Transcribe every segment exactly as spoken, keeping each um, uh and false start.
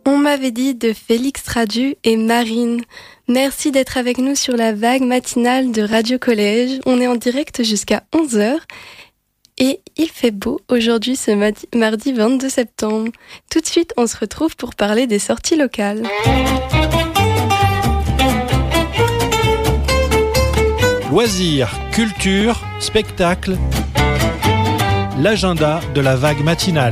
On m'avait dit de Félix Radu et Marine. Merci d'être avec nous sur la vague matinale de Radio Collège. On est en direct jusqu'à onze heures et il fait beau aujourd'hui ce mardi vingt-deux septembre. Tout de suite, on se retrouve pour parler des sorties locales. Loisirs, culture, spectacle. L'agenda de la vague matinale.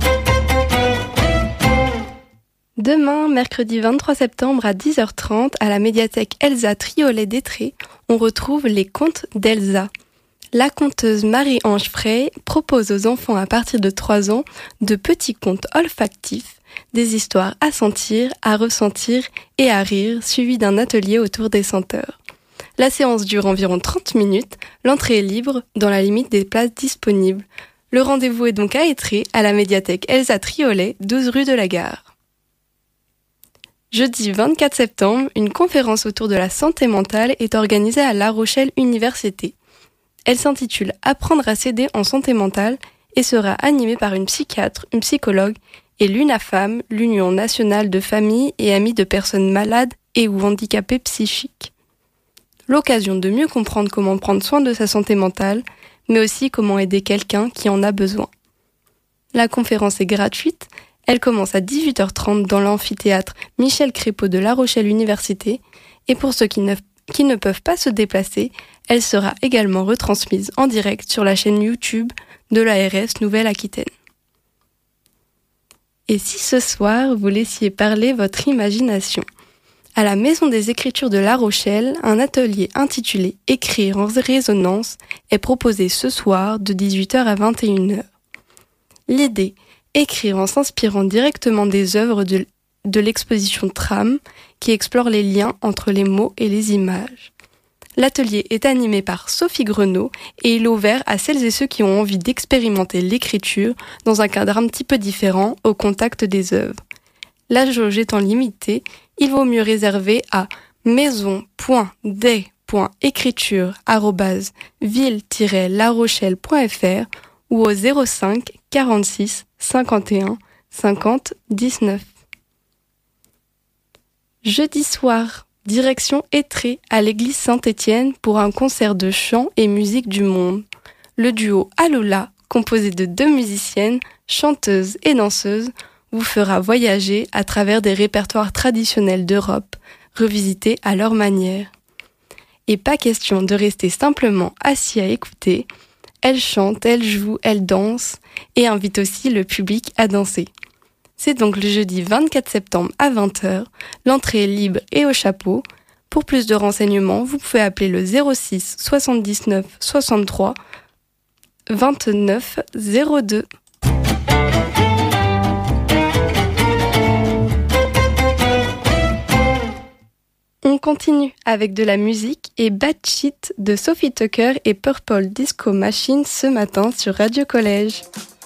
Demain, mercredi vingt-trois septembre à dix heures trente, à la médiathèque Elsa Triolet d'Étré, on retrouve les contes d'Elsa. La conteuse Marie-Ange Frey propose aux enfants à partir de trois ans de petits contes olfactifs, des histoires à sentir, à ressentir et à rire, suivis d'un atelier autour des senteurs. La séance dure environ trente minutes, l'entrée est libre dans la limite des places disponibles. Le rendez-vous est donc à Étré, à la médiathèque Elsa Triolet, douze rue de la Gare. Jeudi vingt-quatre septembre, une conférence autour de la santé mentale est organisée à La Rochelle Université. Elle s'intitule « Apprendre à s'aider en santé mentale » et sera animée par une psychiatre, une psychologue et l'UNAFAM, l'Union nationale de familles et amis de personnes malades et ou handicapées psychiques. L'occasion de mieux comprendre comment prendre soin de sa santé mentale, mais aussi comment aider quelqu'un qui en a besoin. La conférence est gratuite. Elle commence à dix-huit heures trente dans l'amphithéâtre Michel Crépeau de La Rochelle Université et pour ceux qui ne, qui ne peuvent pas se déplacer, elle sera également retransmise en direct sur la chaîne YouTube de l'A R S Nouvelle-Aquitaine. Et si ce soir vous laissiez parler votre imagination ? À la Maison des Écritures de La Rochelle, un atelier intitulé « Écrire en résonance » est proposé ce soir de dix-huit heures à vingt et une heures. L'idée, écrire en s'inspirant directement des œuvres de, de l'exposition Tram, qui explore les liens entre les mots et les images. L'atelier est animé par Sophie Grenaud et il est ouvert à celles et ceux qui ont envie d'expérimenter l'écriture dans un cadre un petit peu différent au contact des œuvres. La jauge étant limitée, il vaut mieux réserver à maison point des point écriture arobase ville tiret larochelle point f r ou au zéro cinq quarante-six cinquante et un cinquante dix-neuf. Jeudi soir, direction Étré à l'église Saint-Étienne pour un concert de chant et musique du monde. Le duo Alola, composé de deux musiciennes, chanteuses et danseuses, vous fera voyager à travers des répertoires traditionnels d'Europe, revisités à leur manière. Et pas question de rester simplement assis à écouter. Elle chante, elle joue, elle danse et invite aussi le public à danser. C'est donc le jeudi vingt-quatre septembre à vingt heures. L'entrée est libre et au chapeau. Pour plus de renseignements, vous pouvez appeler le zéro six soixante-dix-neuf soixante-trois vingt-neuf zéro deux. On continue avec de la musique et Bad Shit de Sophie Tucker et Purple Disco Machine ce matin sur Radio Collège.